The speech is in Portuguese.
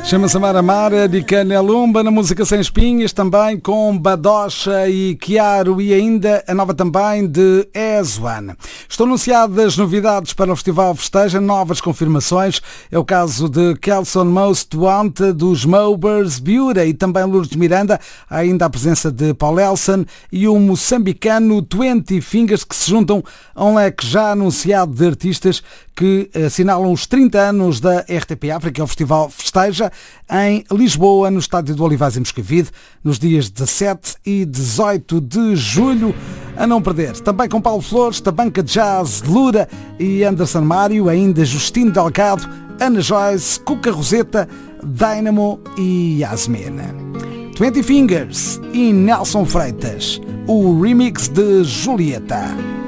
Chama-se Amar Amara de Canelumba, na música Sem Espinhas, também com Badocha e Chiaro, e ainda a nova também de Ezuan. Estão anunciadas novidades para o Festival Festeja, novas confirmações. É o caso de Kelson Most Want, dos Mowbers, Biura e também Lourdes Miranda. Há ainda a presença de Paul Elson e o moçambicano 20 Fingers, que se juntam a um leque já anunciado de artistas que assinalam os 30 anos da RTP África. É o Festival Festeja em Lisboa, no Estádio do Olivais em Moscavide, nos dias 17 e 18 de julho. A não perder. Também com Paulo Flores, Tabanca Jazz, Lura e Anderson Mário, ainda Justino Delgado, Ana Joyce, Cuca Roseta, Dynamo e Yasmin. 20 Fingers e Nelson Freitas, o remix de Julieta.